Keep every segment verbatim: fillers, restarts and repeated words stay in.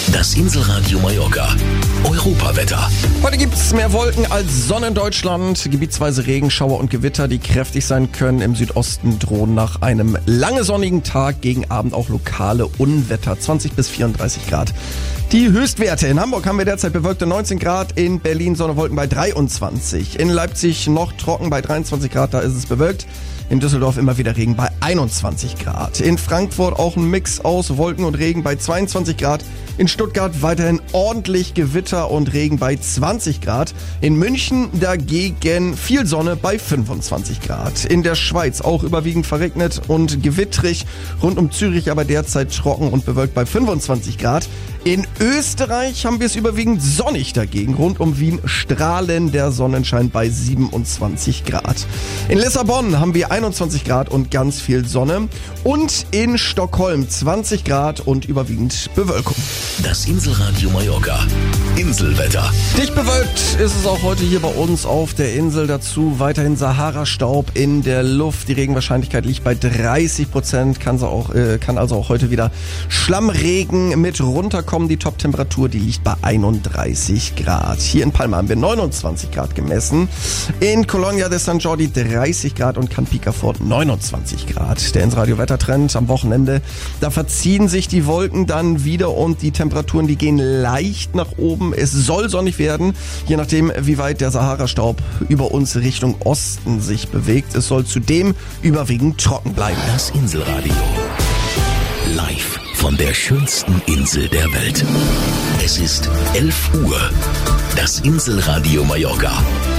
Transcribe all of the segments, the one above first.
Das Inselradio Mallorca. Europawetter. Heute gibt es mehr Wolken als Sonne in Deutschland. Gebietsweise Regenschauer und Gewitter, die kräftig sein können. Im Südosten drohen nach einem lange sonnigen Tag gegen Abend auch lokale Unwetter. zwanzig bis vierunddreißig Grad. Die Höchstwerte. In Hamburg haben wir derzeit bewölkte neunzehn Grad, in Berlin Sonne Wolken bei dreiundzwanzig. In Leipzig noch trocken bei dreiundzwanzig Grad, da ist es bewölkt. In Düsseldorf immer wieder Regen bei einundzwanzig Grad. In Frankfurt auch ein Mix aus Wolken und Regen bei zweiundzwanzig Grad. In Stuttgart weiterhin ordentlich Gewitter und Regen bei zwanzig Grad. In München dagegen viel Sonne bei fünfundzwanzig Grad. In der Schweiz auch überwiegend verregnet und gewittrig. Rund um Zürich aber derzeit trocken und bewölkt bei fünfundzwanzig Grad. In Österreich haben wir es überwiegend sonnig dagegen. Rund um Wien strahlender Sonnenschein bei siebenundzwanzig Grad. In Lissabon haben wir einundzwanzig Grad und ganz viel Sonne. Und in Stockholm zwanzig Grad und überwiegend Bewölkung. Das Inselradio Mallorca. Inselwetter. Dicht bewölkt ist es auch heute hier bei uns auf der Insel. Dazu weiterhin Sahara-Staub in der Luft. Die Regenwahrscheinlichkeit liegt bei dreißig Prozent. Kann, so auch, äh, kann also auch heute wieder Schlammregen mit runterkommen. Die Top-Temperatur, die liegt bei einunddreißig Grad. Hier in Palma haben wir neunundzwanzig Grad gemessen. In Colonia de San Jordi dreißig Grad und Can Picafort neunundzwanzig Grad. Der Inselradio-Wettertrend am Wochenende. Da verziehen sich die Wolken dann wieder und die Temperaturen, die gehen leicht nach oben. Es soll sonnig werden, je nachdem, wie weit der Sahara-Staub über uns Richtung Osten sich bewegt. Es soll zudem überwiegend trocken bleiben. Das Inselradio. Live von der schönsten Insel der Welt. Es ist elf Uhr. Das Inselradio Mallorca.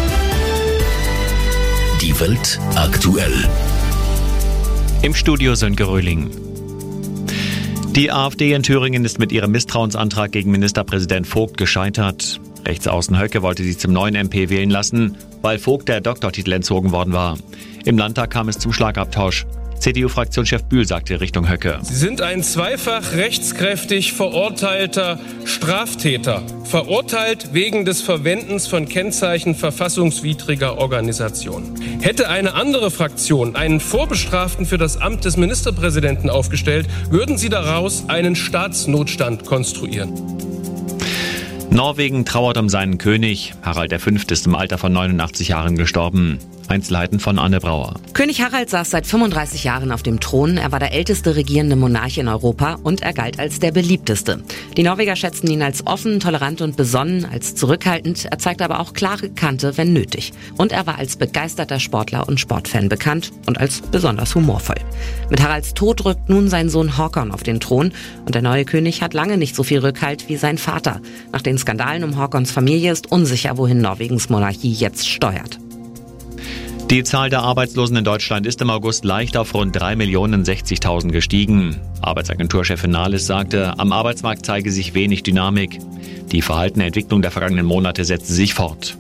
Die Welt aktuell. Im Studio Sönke Röhling. Die AfD in Thüringen ist mit ihrem Misstrauensantrag gegen Ministerpräsident Vogt gescheitert. Rechtsaußen Höcke wollte sie zum neuen M P wählen lassen, weil Vogt der Doktortitel entzogen worden war. Im Landtag kam es zum Schlagabtausch. C D U-Fraktionschef Bühl sagte Richtung Höcke: Sie sind ein zweifach rechtskräftig verurteilter Straftäter. Verurteilt wegen des Verwendens von Kennzeichen verfassungswidriger Organisation. Hätte eine andere Fraktion einen Vorbestraften für das Amt des Ministerpräsidenten aufgestellt, würden sie daraus einen Staatsnotstand konstruieren. Norwegen trauert um seinen König. Harald der Fünfte ist im Alter von neunundachtzig Jahren gestorben. Einzelheiten von Anne Brauer. König Harald saß seit fünfunddreißig Jahren auf dem Thron. Er war der älteste regierende Monarch in Europa und er galt als der beliebteste. Die Norweger schätzten ihn als offen, tolerant und besonnen, als zurückhaltend. Er zeigte aber auch klare Kante, wenn nötig. Und er war als begeisterter Sportler und Sportfan bekannt und als besonders humorvoll. Mit Haralds Tod rückt nun sein Sohn Håkon auf den Thron und der neue König hat lange nicht so viel Rückhalt wie sein Vater. Nach den Skandalen um Håkons Familie ist unsicher, wohin Norwegens Monarchie jetzt steuert. Die Zahl der Arbeitslosen in Deutschland ist im August leicht auf rund drei Millionen sechzigtausend gestiegen. Arbeitsagenturchefin Nahles sagte, am Arbeitsmarkt zeige sich wenig Dynamik. Die verhaltene Entwicklung der vergangenen Monate setze sich fort.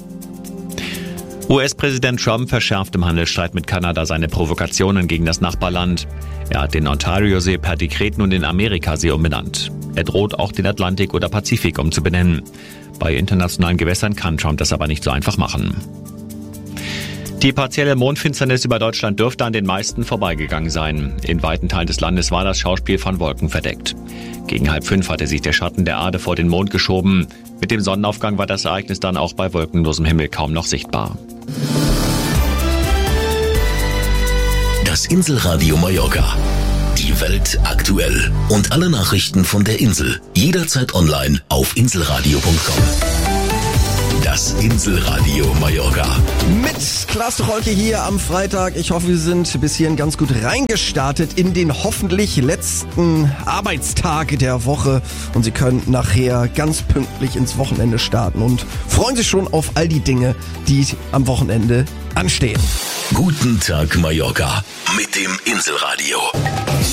U S-Präsident Trump verschärft im Handelsstreit mit Kanada seine Provokationen gegen das Nachbarland. Er hat den Ontario-See per Dekret nun in Amerikasee umbenannt. Er droht auch den Atlantik oder Pazifik umzubenennen. Bei internationalen Gewässern kann Trump das aber nicht so einfach machen. Die partielle Mondfinsternis über Deutschland dürfte an den meisten vorbeigegangen sein. In weiten Teilen des Landes war das Schauspiel von Wolken verdeckt. Gegen halb fünf hatte sich der Schatten der Erde vor den Mond geschoben. Mit dem Sonnenaufgang war das Ereignis dann auch bei wolkenlosem Himmel kaum noch sichtbar. Das Inselradio Mallorca. Die Welt aktuell. Und alle Nachrichten von der Insel. Jederzeit online auf inselradio punkt com. Das Inselradio Mallorca. Mit Klaas Rolke hier am Freitag. Ich hoffe, wir sind bis hierhin ganz gut reingestartet in den hoffentlich letzten Arbeitstag der Woche. Und Sie können nachher ganz pünktlich ins Wochenende starten und freuen sich schon auf all die Dinge, die am Wochenende anstehen. Guten Tag Mallorca mit dem Inselradio.